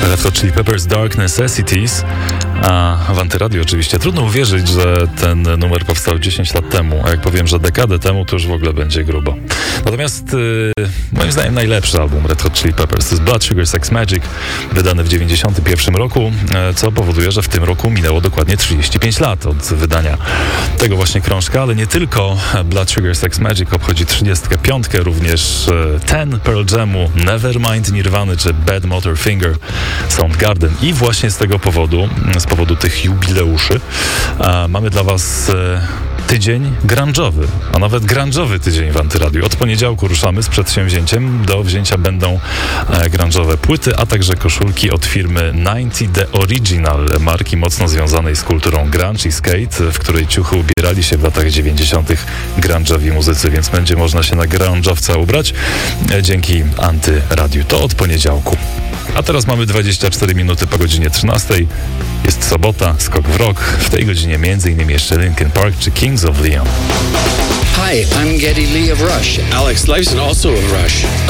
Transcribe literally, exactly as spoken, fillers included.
Red Hot Chili Peppers Dark Necessities, a w Antyradiu oczywiście. Trudno uwierzyć, że ten numer powstał dziesięć lat temu, a jak powiem, że dekadę temu, to już w ogóle będzie grubo. Natomiast yy, moim zdaniem najlepszy album Red Hot Chili Peppers to jest Blood Sugar Sex Magik, wydany w dziewięćdziesiątym pierwszym roku, co powoduje, że w tym roku minęło dokładnie trzydzieści pięć lat od wydania tego właśnie krążka, ale nie tylko Blood Sugar Sex Magik obchodzi trzydziestkę piątkę, również Ten Pearl Jamu, Nevermind Nirvany czy Bad Motor Finger, Soundgarden. I właśnie z tego powodu, z powodu tych jubileuszy, a, mamy dla was e, tydzień grunge'owy, a nawet grunge'owy tydzień w Antyradiu. Od poniedziałku ruszamy z przedsięwzięciem. Do wzięcia będą e, grunge'owe płyty, a także koszulki od firmy dziewięćdziesiąt The Original, marki mocno związanej z kulturą grunge i skate, w której ciuchy ubierali się w latach dziewięćdziesiątych grunge'owi muzycy, więc będzie można się na grunge'owca ubrać e, dzięki Antyradiu. To od poniedziałku. A teraz mamy dwadzieścia cztery minuty po godzinie trzynastej. Jest sobota, skok w rok. W tej godzinie między innymi jeszcze Linkin Park czy Kings of Leon. Hi, I'm Geddy Lee of Rush. Alex Lifeson, also of Rush.